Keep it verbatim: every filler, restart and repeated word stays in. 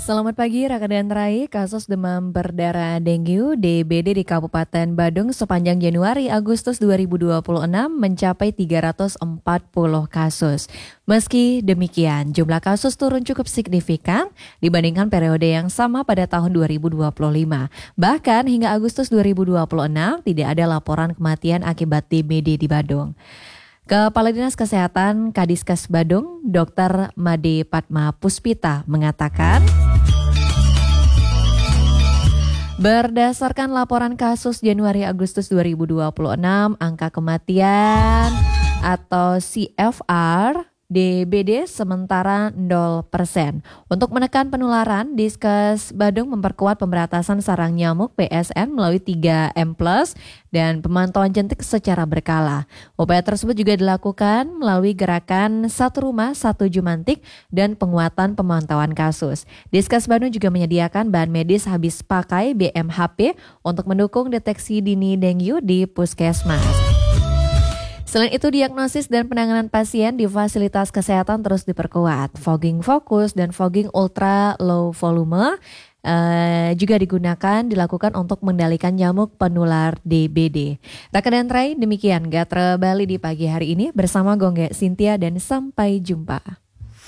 Selamat pagi rekan dan Rai, kasus demam berdarah dengue D B D di Kabupaten Badung sepanjang Januari Agustus dua ribu dua puluh enam mencapai tiga ratus empat puluh kasus. Meski demikian, jumlah kasus turun cukup signifikan dibandingkan periode yang sama pada tahun dua ribu dua puluh lima. Bahkan hingga Agustus dua ribu dua puluh enam tidak ada laporan kematian akibat D B D di Badung. Kepala Dinas Kesehatan Kadiskes Badung, dokter Made Padma Puspita mengatakan, berdasarkan laporan kasus Januari-Agustus dua ribu dua puluh enam, angka kematian atau C F R D B D sementara nol persen. Untuk menekan penularan, Diskes Badung memperkuat pemberantasan sarang nyamuk P S N melalui tiga M plus dan pemantauan jentik secara berkala. Upaya tersebut juga dilakukan melalui gerakan satu rumah satu jumantik dan penguatan pemantauan kasus. Diskes Badung juga menyediakan bahan medis habis pakai B M H P untuk mendukung deteksi dini dengue di puskesmas. Selain itu, diagnosis dan penanganan pasien di fasilitas kesehatan terus diperkuat. Fogging fokus dan fogging ultra low volume uh, juga digunakan dilakukan untuk mengendalikan nyamuk penular D B D. Rekan dan Rai, demikian Gatra Bali di pagi hari ini bersama Gongge Cynthia dan sampai jumpa.